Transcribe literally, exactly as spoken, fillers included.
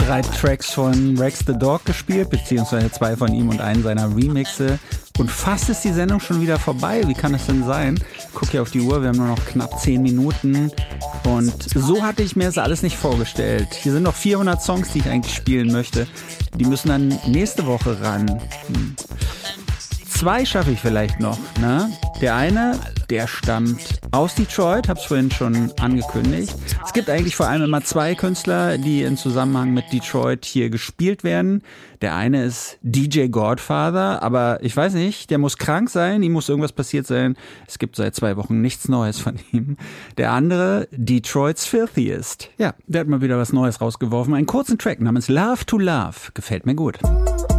drei Tracks von Rex the Dog gespielt, beziehungsweise zwei von ihm und einen seiner Remixe. Und fast ist die Sendung schon wieder vorbei. Wie kann es denn sein? Guck hier auf die Uhr, wir haben nur noch knapp zehn Minuten. Und so hatte ich mir das alles nicht vorgestellt. Hier sind noch vierhundert Songs, die ich eigentlich spielen möchte. Die müssen dann nächste Woche ran. Hm. Zwei schaffe ich vielleicht noch, ne? Der eine, der stammt aus Detroit, hab's vorhin schon angekündigt. Es gibt eigentlich vor allem immer zwei Künstler, die in Zusammenhang mit Detroit hier gespielt werden. Der eine ist D J Godfather, aber ich weiß nicht, der muss krank sein, ihm muss irgendwas passiert sein. Es gibt seit zwei Wochen nichts Neues von ihm. Der andere, Detroit's Filthiest. Ja, der hat mal wieder was Neues rausgeworfen. Einen kurzen Track namens Love to Love. Gefällt mir gut.